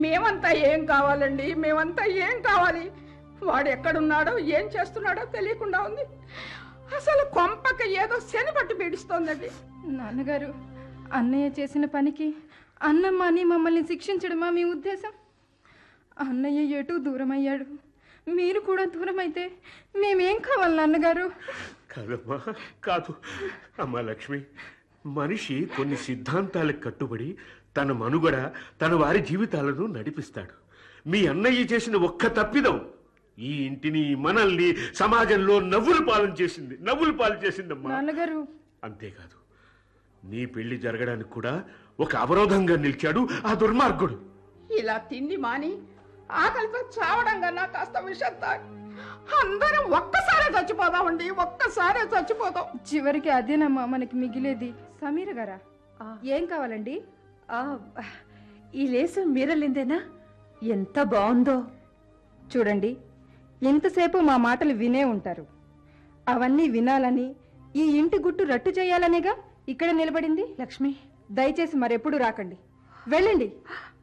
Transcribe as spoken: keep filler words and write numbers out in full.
మేమంతా ఏం కావాలండి? మేమంతా ఏం కావాలి? వాడు ఎక్కడున్నాడో ఏం చేస్తున్నాడో తెలియకుండా ఉంది. అసలు కొంపక ఏదో శని పట్టు పీడిస్తోందండి. నాన్నగారు, అన్నయ్య చేసిన పనికి అన్నమ్మ అని మమ్మల్ని శిక్షించడమా మీ ఉద్దేశం? అన్నయ్య ఎటు దూరం అయ్యాడు, మీరు కూడా దూరం అయితే మేమేం కావాలి నాన్నగారు? కాదమ్మా, కాదు అమ్మా లక్ష్మి. మనిషి కొన్ని సిద్ధాంతాలకు కట్టుబడి తన మనుగడ, తన వారి జీవితాలను నడిపిస్తాడు. మీ అన్నయ్య చేసిన ఒక్క తప్పిదం ఈ ఇంటిని, మనల్ని సమాజంలో నవ్వులు పాలన చేసింది, నవ్వులు పాలు చేసిందమ్మా నాన్నగారు. అంతేకాదు, నీ పెళ్లి జరగడానికి కూడా ఒక అవరోధంగా నిలిచాడు ఆ దుర్మార్గుడు. ఇలా తిండి మాని ఆకలితో చావడం కన్నా కాస్త విషయం తాగి అందరం ఒక్కసారే చచ్చిపోదామండి, ఒక్కసారే చచ్చిపోదాం. చివరికి అదేనమ్మా మనకి మిగిలేది. సమీర గారా, ఏం కావాలండి? ఈ లేసు మీరలిందేనా? ఎంత బాగుందో చూడండి, ఇంతసేపు మా మాటలు వినే ఉంటారు. అవన్నీ వినాలని, ఈ ఇంటి గుట్టు రట్టు చేయాలనేగా ఇక్కడ నిలబడింది. లక్ష్మి, దయచేసి మరెప్పుడు రాకండి, వెళ్ళండి.